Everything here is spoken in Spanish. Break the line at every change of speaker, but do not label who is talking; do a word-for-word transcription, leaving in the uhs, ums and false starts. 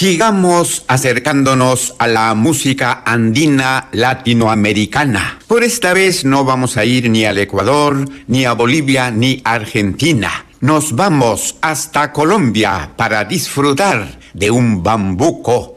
Sigamos acercándonos a la música andina latinoamericana. Por esta vez no vamos a ir ni al Ecuador, ni a Bolivia, ni a Argentina. Nos vamos hasta Colombia para disfrutar de un bambuco